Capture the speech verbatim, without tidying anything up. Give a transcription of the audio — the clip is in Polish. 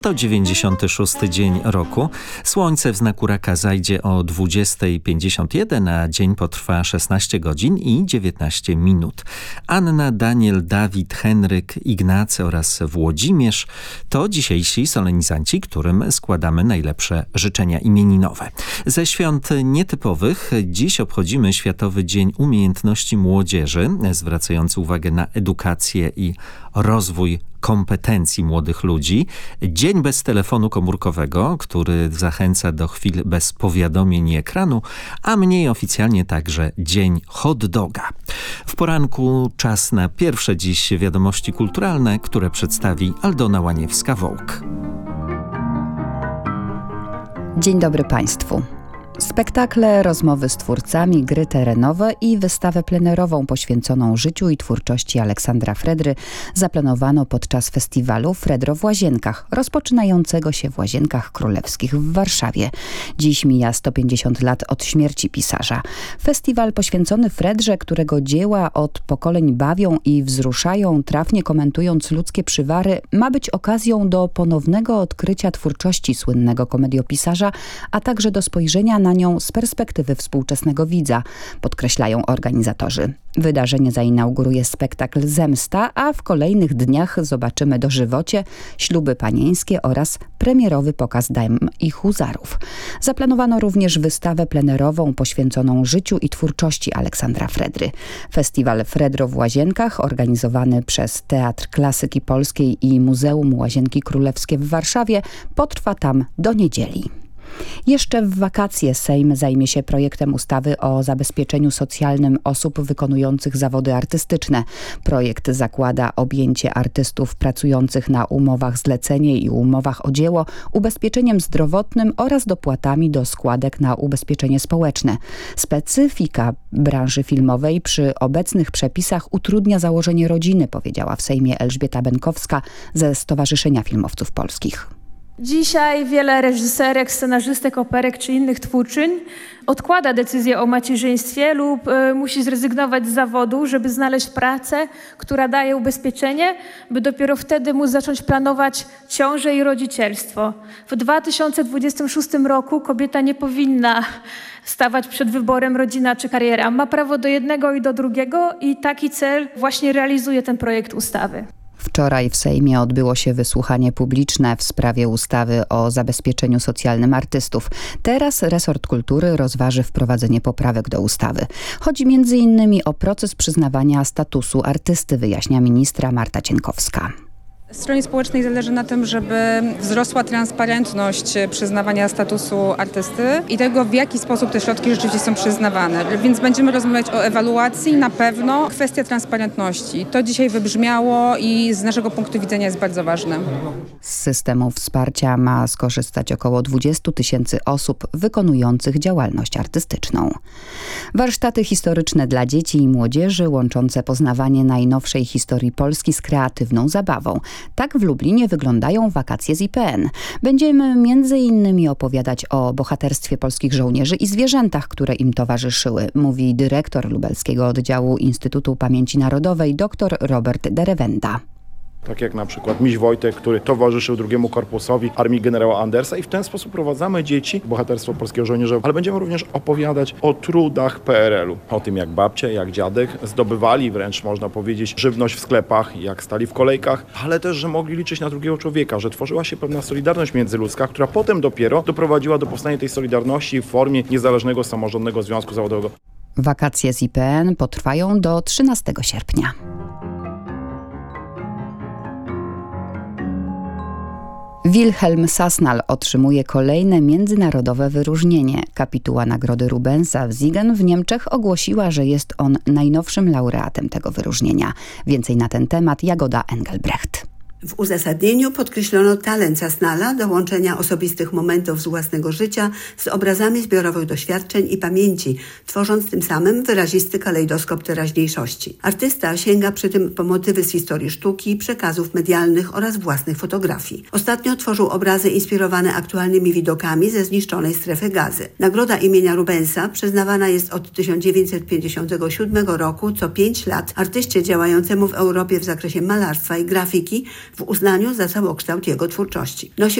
To dziewięćdziesiąty szósty dzień roku. Słońce w znaku raka zajdzie o dwudziesta pięćdziesiąt jeden, a dzień potrwa szesnaście godzin i dziewiętnaście minut. Anna, Daniel, Dawid, Henryk, Ignacy oraz Włodzimierz to dzisiejsi solenizanci, którym składamy najlepsze życzenia imieninowe. Ze świąt nietypowych dziś obchodzimy Światowy Dzień Umiejętności Młodzieży, zwracający uwagę na edukację i rozwój kompetencji młodych ludzi. Dzień bez telefonu komórkowego, który zachęca do chwil bez powiadomień i ekranu, a mniej oficjalnie także Dzień hot doga. W poranku czas na pierwsze dziś wiadomości kulturalne, które przedstawi Aldona Łaniewska-Wołk. Dzień dobry Państwu. Spektakle, rozmowy z twórcami, gry terenowe i wystawę plenerową poświęconą życiu i twórczości Aleksandra Fredry zaplanowano podczas festiwalu Fredro w Łazienkach, rozpoczynającego się w Łazienkach Królewskich w Warszawie. Dziś mija sto pięćdziesiąt lat od śmierci pisarza. Festiwal poświęcony Fredrze, którego dzieła od pokoleń bawią i wzruszają, trafnie komentując ludzkie przywary, ma być okazją do ponownego odkrycia twórczości słynnego komediopisarza, a także do spojrzenia na nią z perspektywy współczesnego widza, podkreślają organizatorzy. Wydarzenie zainauguruje spektakl Zemsta, a w kolejnych dniach zobaczymy dożywocie, śluby panieńskie oraz premierowy pokaz dam i huzarów. Zaplanowano również wystawę plenerową poświęconą życiu i twórczości Aleksandra Fredry. Festiwal Fredro w Łazienkach, organizowany przez Teatr Klasyki Polskiej i Muzeum Łazienki Królewskie w Warszawie, potrwa tam do niedzieli. Jeszcze w wakacje Sejm zajmie się projektem ustawy o zabezpieczeniu socjalnym osób wykonujących zawody artystyczne. Projekt zakłada objęcie artystów pracujących na umowach zlecenie i umowach o dzieło ubezpieczeniem zdrowotnym oraz dopłatami do składek na ubezpieczenie społeczne. Specyfika branży filmowej przy obecnych przepisach utrudnia założenie rodziny, powiedziała w Sejmie Elżbieta Benkowska ze Stowarzyszenia Filmowców Polskich. Dzisiaj wiele reżyserek, scenarzystek, operek czy innych twórczyń odkłada decyzję o macierzyństwie lub y, musi zrezygnować z zawodu, żeby znaleźć pracę, która daje ubezpieczenie, by dopiero wtedy móc zacząć planować ciążę i rodzicielstwo. W dwa tysiące dwudziestym szóstym roku kobieta nie powinna stawać przed wyborem rodzina czy kariera. Ma prawo do jednego i do drugiego i taki cel właśnie realizuje ten projekt ustawy. Wczoraj w Sejmie odbyło się wysłuchanie publiczne w sprawie ustawy o zabezpieczeniu socjalnym artystów. Teraz resort kultury rozważy wprowadzenie poprawek do ustawy. Chodzi między innymi o proces przyznawania statusu artysty, wyjaśnia ministra Marta Cienkowska. Stronie społecznej zależy na tym, żeby wzrosła transparentność przyznawania statusu artysty i tego, w jaki sposób te środki rzeczywiście są przyznawane. Więc będziemy rozmawiać o ewaluacji, na pewno kwestia transparentności. To dzisiaj wybrzmiało i z naszego punktu widzenia jest bardzo ważne. Z systemu wsparcia ma skorzystać około dwadzieścia tysięcy osób wykonujących działalność artystyczną. Warsztaty historyczne dla dzieci i młodzieży łączące poznawanie najnowszej historii Polski z kreatywną zabawą. Tak w Lublinie wyglądają wakacje z I P N. Będziemy między innymi opowiadać o bohaterstwie polskich żołnierzy i zwierzętach, które im towarzyszyły, mówi dyrektor lubelskiego oddziału Instytutu Pamięci Narodowej dr Robert Derewenda. Tak jak na przykład miś Wojtek, który towarzyszył drugiemu korpusowi armii generała Andersa i w ten sposób prowadzamy dzieci, bohaterstwo polskiego żołnierza, ale będziemy również opowiadać o trudach P R L u, o tym jak babcie, jak dziadek zdobywali wręcz można powiedzieć żywność w sklepach, jak stali w kolejkach, ale też, że mogli liczyć na drugiego człowieka, że tworzyła się pewna solidarność międzyludzka, która potem dopiero doprowadziła do powstania tej solidarności w formie niezależnego samorządnego związku zawodowego. Wakacje z I P N potrwają do trzynastego sierpnia. Wilhelm Sasnal otrzymuje kolejne międzynarodowe wyróżnienie. Kapituła Nagrody Rubensa w Siegen w Niemczech ogłosiła, że jest on najnowszym laureatem tego wyróżnienia. Więcej na ten temat Jagoda Engelbrecht. W uzasadnieniu podkreślono talent Sasnala do łączenia osobistych momentów z własnego życia z obrazami zbiorowych doświadczeń i pamięci, tworząc tym samym wyrazisty kalejdoskop teraźniejszości. Artysta sięga przy tym po motywy z historii sztuki, przekazów medialnych oraz własnych fotografii. Ostatnio tworzył obrazy inspirowane aktualnymi widokami ze zniszczonej strefy Gazy. Nagroda imienia Rubensa przyznawana jest od tysiąc dziewięćset pięćdziesiątego siódmego roku co pięć lat artyście działającemu w Europie w zakresie malarstwa i grafiki, w uznaniu za całokształt jego twórczości. Nosi